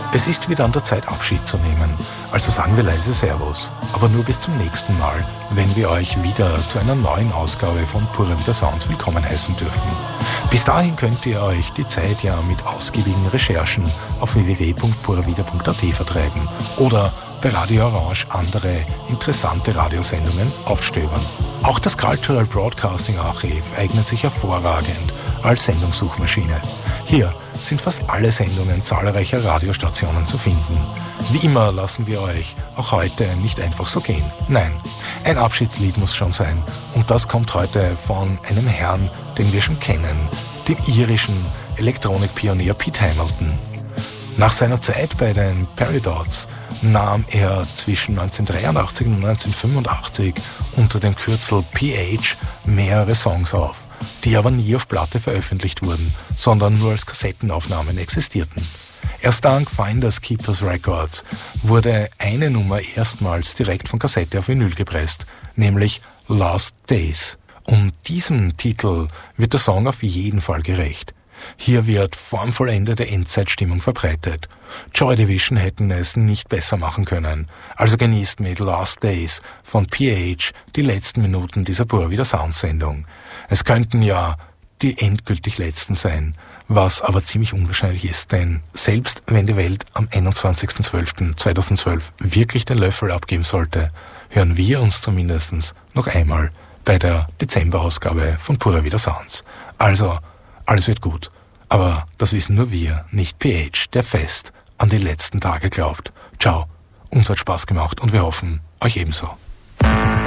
Es ist wieder an der Zeit, Abschied zu nehmen. Also sagen wir leise Servus, aber nur bis zum nächsten Mal, wenn wir euch wieder zu einer neuen Ausgabe von Pura Vida Sounds willkommen heißen dürfen. Bis dahin könnt ihr euch die Zeit ja mit ausgiebigen Recherchen auf www.puravida.at vertreiben oder bei Radio Orange andere interessante Radiosendungen aufstöbern. Auch das Cultural Broadcasting Archiv eignet sich hervorragend als Sendungssuchmaschine. Hier sind fast alle Sendungen zahlreicher Radiostationen zu finden. Wie immer lassen wir euch auch heute nicht einfach so gehen. Nein, ein Abschiedslied muss schon sein. Und das kommt heute von einem Herrn, den wir schon kennen, dem irischen Elektronikpionier Pete Hamilton. Nach seiner Zeit bei den Paradots nahm er zwischen 1983 und 1985 unter dem Kürzel PH mehrere Songs auf, die aber nie auf Platte veröffentlicht wurden, sondern nur als Kassettenaufnahmen existierten. Erst dank Finders Keepers Records wurde eine Nummer erstmals direkt von Kassette auf Vinyl gepresst, nämlich Last Days. Und diesem Titel wird der Song auf jeden Fall gerecht. Hier wird formvollendete Endzeitstimmung verbreitet. Joy Division hätten es nicht besser machen können. Also genießt mit Last Days von PH die letzten Minuten dieser Pura Vida Sounds Sendung. Es könnten ja die endgültig letzten sein, was aber ziemlich unwahrscheinlich ist, denn selbst wenn die Welt am 21.12.2012 wirklich den Löffel abgeben sollte, hören wir uns zumindest noch einmal bei der Dezemberausgabe von Pura Vida Sounds. Also, alles wird gut. Aber das wissen nur wir, nicht PH, der fest an die letzten Tage glaubt. Ciao, uns hat Spaß gemacht und wir hoffen, euch ebenso.